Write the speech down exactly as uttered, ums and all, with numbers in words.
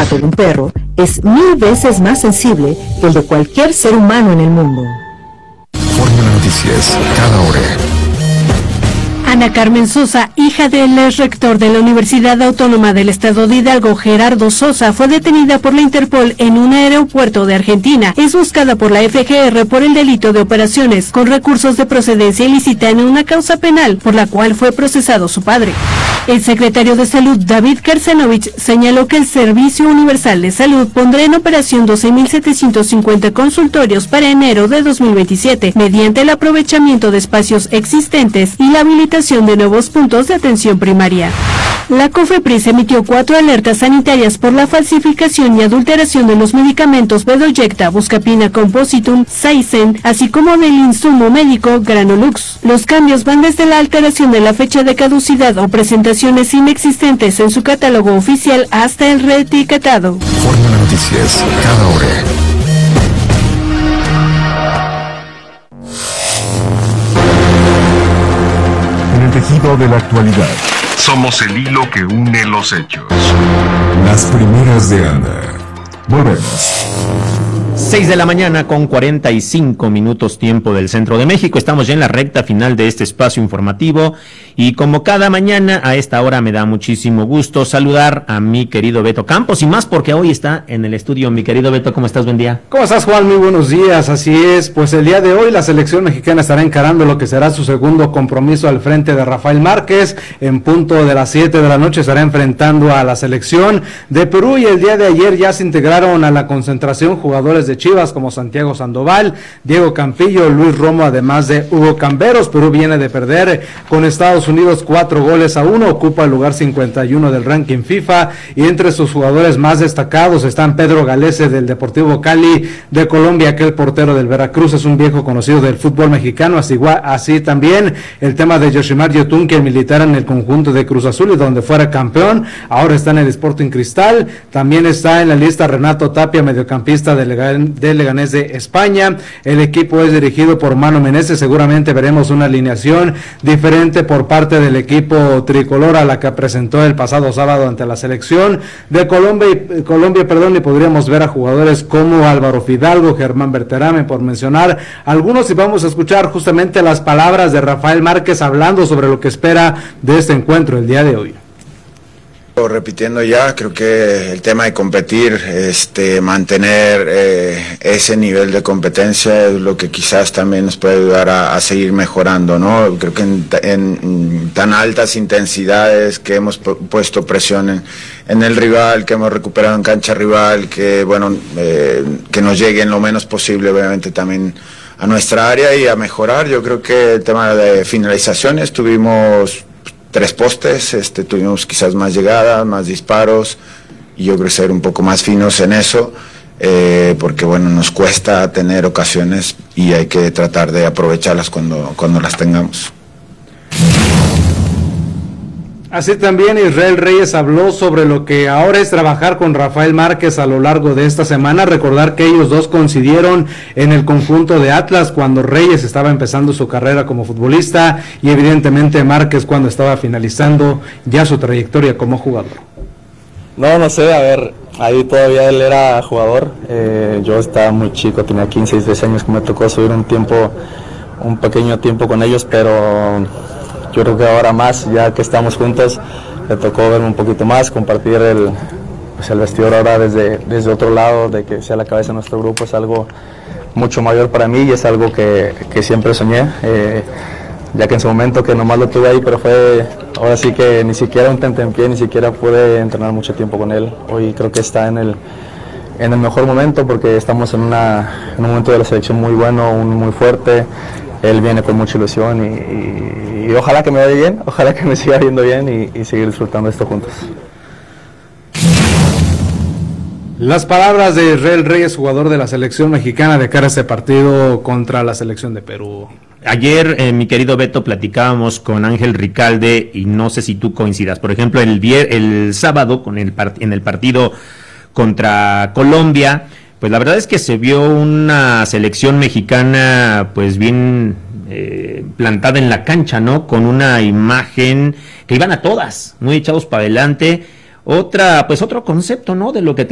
olfato de un perro es mil veces más sensible que el de cualquier ser humano en el mundo. Fórmula Noticias, cada hora. Ana Carmen Sosa, hija del ex rector de la Universidad Autónoma del Estado de Hidalgo, Gerardo Sosa, fue detenida por la Interpol en un aeropuerto de Argentina. Es buscada por la F G R por el delito de operaciones con recursos de procedencia ilícita en una causa penal por la cual fue procesado su padre. El secretario de Salud, David Kersenovich, señaló que el Servicio Universal de Salud pondrá en operación doce mil setecientos cincuenta consultorios para enero de dos mil veintisiete, mediante el aprovechamiento de espacios existentes y la habilitación de nuevos puntos de atención primaria. La COFEPRIS emitió cuatro alertas sanitarias por la falsificación y adulteración de los medicamentos Bedoyecta, Buscapina Compositum, Saicen, así como del insumo médico Granulux. Los cambios van desde la alteración de la fecha de caducidad o presentaciones inexistentes en su catálogo oficial hasta el reetiquetado. Fórmula Noticias, cada hora. En el tejido de la actualidad. Somos el hilo que une los hechos. Las primeras de Anda. Volvemos. seis de la mañana con cuarenta y cinco minutos tiempo del centro de México. Estamos ya en la recta final de este espacio informativo y como cada mañana a esta hora me da muchísimo gusto saludar a mi querido Beto Campos y más porque hoy está en el estudio. Mi querido Beto, ¿cómo estás? Buen día. ¿Cómo estás, Juan? Muy buenos días. Así es, pues el día de hoy la selección mexicana estará encarando lo que será su segundo compromiso al frente de Rafael Márquez. En punto de las siete de la noche estará enfrentando a la selección de Perú y el día de ayer ya se integraron a la concentración jugadores de Chivas como Santiago Sandoval, Diego Campillo, Luis Romo, además de Hugo Camberos. Perú viene de perder con Estados Unidos cuatro goles a uno, ocupa el lugar cincuenta y uno del ranking FIFA y entre sus jugadores más destacados están Pedro Galese del Deportivo Cali de Colombia, aquel portero del Veracruz, es un viejo conocido del fútbol mexicano, así, así también el tema de Yoshimar Yotun, que militar en el conjunto de Cruz Azul y donde fuera campeón, ahora está en el Sporting Cristal. También está en la lista Renato Tapia, mediocampista del Legan, del Leganés de España. El equipo es dirigido por Mano Menezes, seguramente veremos una alineación diferente por parte del equipo tricolor a la que presentó el pasado sábado ante la selección de Colombia, y, Colombia, perdón, y podríamos ver a jugadores como Álvaro Fidalgo, Germán Berterame, por mencionar algunos, y vamos a escuchar justamente las palabras de Rafael Márquez hablando sobre lo que espera de este encuentro el día de hoy. Repitiendo ya, creo que el tema de competir, este, mantener eh, ese nivel de competencia es lo que quizás también nos puede ayudar a, a seguir mejorando, ¿no? Creo que en, en tan altas intensidades que hemos puesto presión en, en el rival, que hemos recuperado en cancha rival, que bueno, eh, que nos lleguen lo menos posible, obviamente también a nuestra área y a mejorar. Yo creo que el tema de finalizaciones tuvimos tres postes, este, tuvimos quizás más llegadas, más disparos, y yo creo ser un poco más finos en eso, eh, porque bueno, nos cuesta tener ocasiones y hay que tratar de aprovecharlas cuando, cuando las tengamos. Así también Israel Reyes habló sobre lo que ahora es trabajar con Rafael Márquez a lo largo de esta semana. Recordar que ellos dos coincidieron en el conjunto de Atlas cuando Reyes estaba empezando su carrera como futbolista y evidentemente Márquez cuando estaba finalizando ya su trayectoria como jugador. No, no sé, a ver, ahí todavía él era jugador, eh, yo estaba muy chico, tenía quince, dieciséis años que me tocó subir un tiempo, un pequeño tiempo con ellos, pero yo creo que ahora más, ya que estamos juntos, me tocó verme un poquito más, compartir el, pues el vestidor ahora desde, desde otro lado, de que sea la cabeza de nuestro grupo, es algo mucho mayor para mí y es algo que, que siempre soñé, eh, ya que en su momento que nomás lo tuve ahí, pero fue, ahora sí que ni siquiera un tentempié, ni siquiera pude entrenar mucho tiempo con él. Hoy creo que está en el, en el mejor momento porque estamos en, una, en un momento de la selección muy bueno, un, muy fuerte. Él viene con mucha ilusión y, y, y ojalá que me vaya bien, ojalá que me siga viendo bien y, y seguir disfrutando esto juntos. Las palabras de Israel Reyes, jugador de la selección mexicana de cara a este partido contra la selección de Perú. Ayer, eh, mi querido Beto, platicábamos con Ángel Ricalde y no sé si tú coincidas. Por ejemplo, el, vier- el sábado con el part- en el partido contra Colombia, pues la verdad es que se vio una selección mexicana pues bien eh, plantada en la cancha, ¿no? Con una imagen que iban a todas, muy echados para adelante. Otra, pues otro concepto, ¿no? De lo que